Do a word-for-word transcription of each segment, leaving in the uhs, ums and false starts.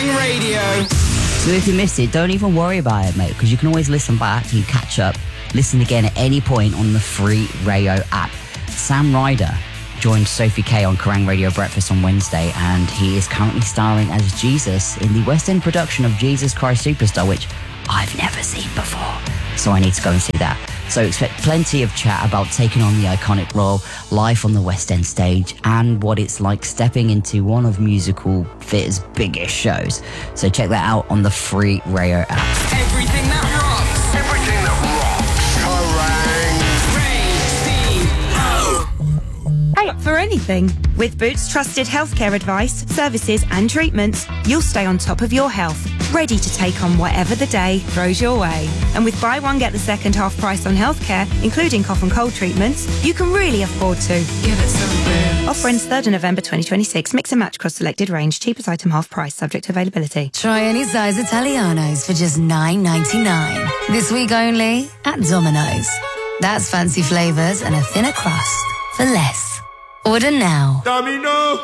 Kerrang Radio. So if you missed it, don't even worry about it, mate, because you can always listen back and catch up, listen again at any point on the free Rayo app. Sam Ryder joined Sophie Kay on Kerrang Radio Breakfast on Wednesday, and he is currently starring as Jesus in the West End production of Jesus Christ Superstar, which I've never seen before, so I need to go and see that. So expect plenty of chat about taking on the iconic role, life on the West End stage, and what it's like stepping into one of musical theatre's biggest shows. So check that out on the free Rayo app. Everything that rocks. Everything that rocks. Kerrang! Hey, for anything. With Boots trusted healthcare advice, services and treatments, you'll stay on top of your health, ready to take on whatever the day throws your way. And with buy one get the second half price on healthcare, including cough and cold treatments, you can really afford to. Give it some Boots. Offer ends third of November twenty twenty-six. Mix and match across selected range. Cheapest item half price, subject to availability. Try any size Italianos for just nine ninety-nine. This week only at Domino's. That's fancy flavours and a thinner crust for less. Order now. Domino!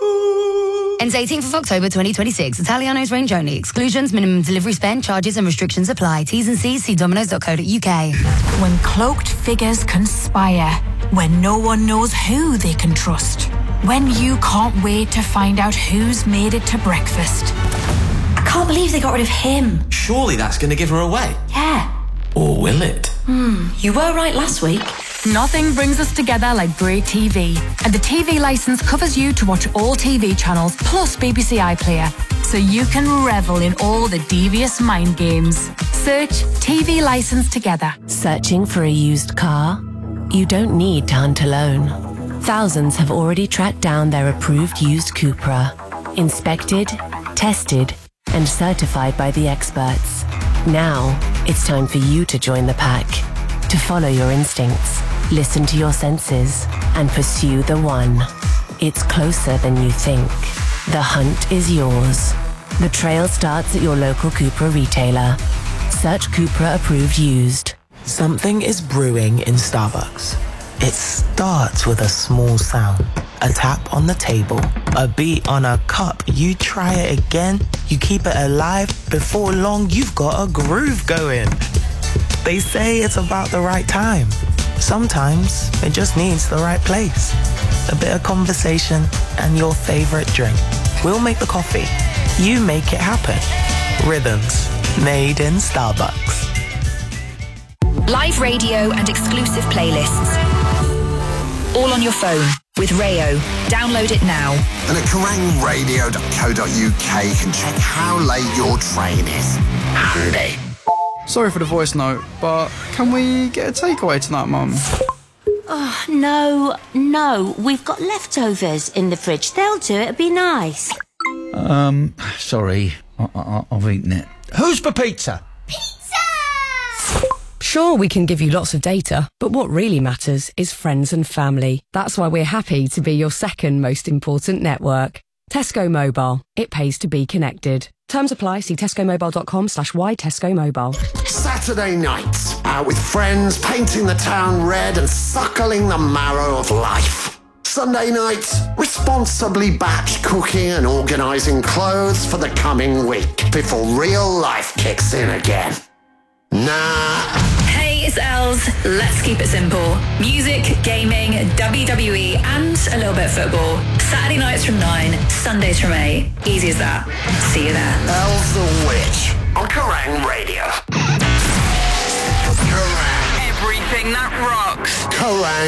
Ends eighteenth of October twenty twenty-six. Italianos range only. Exclusions, minimum delivery spend, charges and restrictions apply. T's and C's, see dominos dot co dot uk. When cloaked figures conspire, when no one knows who they can trust, when you can't wait to find out who's made it to breakfast. I can't believe they got rid of him. Surely that's going to give her away. Yeah. Or will it? Hmm, you were right last week. Nothing brings us together like great T V. And the T V licence covers you to watch all T V channels plus B B C iPlayer, so you can revel in all the devious mind games. Search T V licence together. Searching for a used car? You don't need to hunt alone. Thousands have already tracked down their approved used Cupra. Inspected, tested, and certified by the experts. Now, it's time for you to join the pack. To follow your instincts, listen to your senses, and pursue the one. It's closer than you think. The hunt is yours. The trail starts at your local Cupra retailer. Search Cupra approved used. Something is brewing in Starbucks. It starts with a small sound, a tap on the table, a beat on a cup. You try it again, you keep it alive. Before long, you've got a groove going. They say it's about the right time. Sometimes it just needs the right place. A bit of conversation and your favorite drink. We'll make the coffee. You make it happen. Rhythms made in Starbucks. Live radio and exclusive playlists. All on your phone with Rayo. Download it now. And at kerrang radio dot co dot uk can check how late your train is. Handy. Sorry for the voice note, but can we get a takeaway tonight, Mum? Oh, no, no. We've got leftovers in the fridge. They'll do it. It'd be nice. Um, sorry. I- I- I've eaten it. Who's for pizza? Sure, we can give you lots of data, but what really matters is friends and family. That's why we're happy to be your second most important network. Tesco Mobile. It pays to be connected. Terms apply. See tescomobile.com slash y Tesco Mobile. Saturday nights, out with friends, painting the town red and suckling the marrow of life. Sunday nights, responsibly batch cooking and organising clothes for the coming week before real life kicks in again. Nah. Hey, it's Els. Let's keep it simple. Music, gaming, W W E, and a little bit of football. Saturday nights from nine, Sundays from eight. Easy as that. See you there. Els the Witch on Kerrang Radio. Kerrang. Everything that rocks. Kerrang.